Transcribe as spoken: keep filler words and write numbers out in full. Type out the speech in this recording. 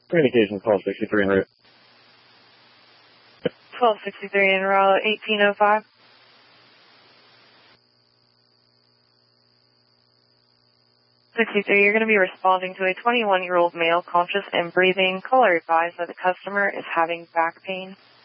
Communications call sixty-three en route. twelve sixty-three en route, eighteen oh five. sixty-three, you're going to be responding to a twenty-one-year-old male conscious and breathing. Caller advised that the customer is having back pain.